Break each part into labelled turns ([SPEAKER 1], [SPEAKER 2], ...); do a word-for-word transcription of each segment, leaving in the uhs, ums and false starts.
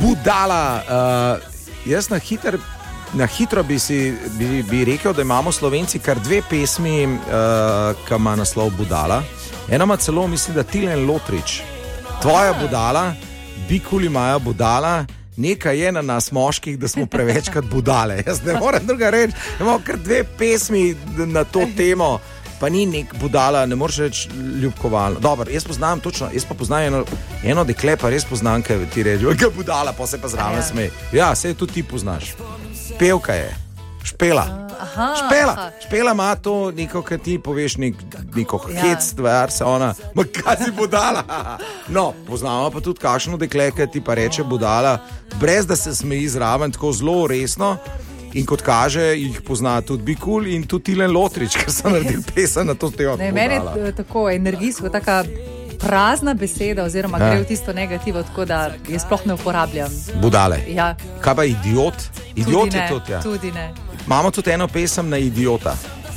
[SPEAKER 1] Budala. Uh, jaz na hiter, na hitro bi, si, bi, bi rekel, da imamo Slovenci kar dve pesmi, uh, ki ima naslov Budala. Ena ima celo, mislim, da Tilen Lotrič. Tvoja budala, bikuli imajo budala. Nekaj je na nas moških, da smo prevečkrat budale. Jaz ne morem druga reči. Imamo kar dve pesmi na to temo, pa ni nek budala, ne moreš reči ljubkovalno. Dobro, jaz poznam točno, jaz pa poznam eno, eno dekle, pa res poznam, kaj ti reči, kaj budala, pa se pa zraven smej. Ja, se tudi ti poznaš. Pevka je, Špela.
[SPEAKER 2] Aha,
[SPEAKER 1] Špela,
[SPEAKER 2] aha.
[SPEAKER 1] Špela ima to neko, kaj ti poveš, nek, neko
[SPEAKER 2] Ja.
[SPEAKER 1] hec, stvar se ona, ma kaj si budala. No, poznamo pa tudi kakšno dekle, ki ti pa reče budala, brez da se smeji zraven, tako zelo resno. In kot kaže, jih pozna tudi Bikul in tudi Tilen Lotrič, ker so naredili pesem na to temo.
[SPEAKER 2] Ne, meni je tako energijsko, taka prazna beseda, oziroma
[SPEAKER 1] Ja.
[SPEAKER 2] gre v tisto negativo, tako da je sploh ne uporabljam.
[SPEAKER 1] Budale.
[SPEAKER 2] Ja,
[SPEAKER 1] Kaj pa idiot? Idiot
[SPEAKER 2] tudi
[SPEAKER 1] je
[SPEAKER 2] ne,
[SPEAKER 1] tudi, ja.
[SPEAKER 2] tudi ne.
[SPEAKER 1] Imamo tudi eno pesem na idiota.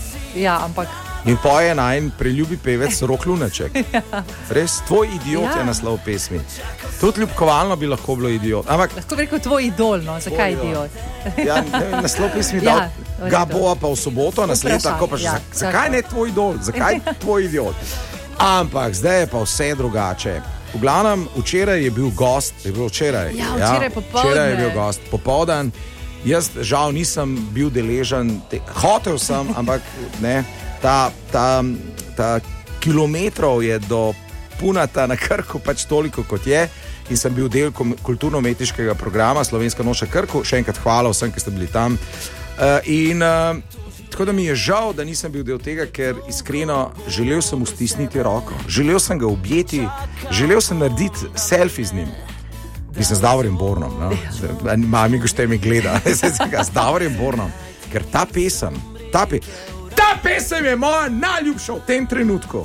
[SPEAKER 2] Ja, ampak
[SPEAKER 1] In poje naj priljubi pevec Rok Lunaček. Res, tvoj idiot
[SPEAKER 2] Ja.
[SPEAKER 1] je naslov pesmi. Tudi ljubkovalno bi lahko bilo idiot. Ampak
[SPEAKER 2] lahko bi rekel tvoj idol, no, zakaj
[SPEAKER 1] idol.
[SPEAKER 2] idiot?
[SPEAKER 1] ja, ne, naslov pesmi
[SPEAKER 2] Ja,
[SPEAKER 1] dal,
[SPEAKER 2] v
[SPEAKER 1] ga
[SPEAKER 2] redu.
[SPEAKER 1] bo pa v soboto, naslednjo,
[SPEAKER 2] Vprašaj,
[SPEAKER 1] tako pa še.
[SPEAKER 2] ja,
[SPEAKER 1] za- Zakaj
[SPEAKER 2] tako.
[SPEAKER 1] ne tvoj idol? Zakaj tvoj idiot? Ampak zdaj je pa vse drugače. V glavnem, včeraj je bil gost, je bilo včeraj.
[SPEAKER 2] Ja, včeraj popoldne.
[SPEAKER 1] Včeraj je bil gost, popoldan. Jaz žal nisem bil deležen, te, hotel sem, ampak ne, ta, ta, ta kilometrov je do Punata na Krku pač toliko, kot je. In sem bil del kom- kulturno-umetniškega programa Slovenska noč na Krku. Še enkrat hvala vsem, ki ste bili tam. Uh, in uh, tako da mi je žal, da nisem bil del tega, ker iskreno želel sem mu stisniti roko, želel sem ga objeti, želel sem narediti selfie z njim. Mislim, z Davorjem Bornom. No? Mami, ko ste mi gleda, z Davorjem Bornom. Ker ta pesem, ta, pe, ta pesem je moja najljubša v tem trenutku.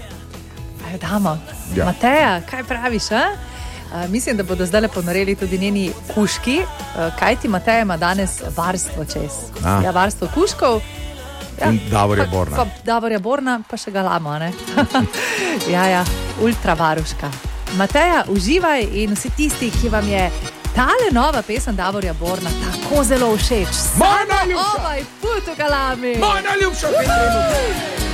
[SPEAKER 2] Aj, damo.
[SPEAKER 1] Ja.
[SPEAKER 2] Mateja, kaj praviš? A? A, mislim, da bodo zdaj ponoreli tudi njeni kuški, kaj ti Mateja ima danes varstvo čez.
[SPEAKER 1] A.
[SPEAKER 2] Ja, varstvo kuškov. Ja,
[SPEAKER 1] In Davorja
[SPEAKER 2] pa-
[SPEAKER 1] Borna.
[SPEAKER 2] Pa Davorja Borna, pa še ga lamo, ne? ja, ja, ultra varuška. Mateja, uživaj in vsi tisti, ki vam je tale nova pesem Davorja Borna tako zelo všeč.
[SPEAKER 1] Moja najljubša!
[SPEAKER 2] Ovaj put v Galami!
[SPEAKER 1] Moja najljubša v tem trenutku.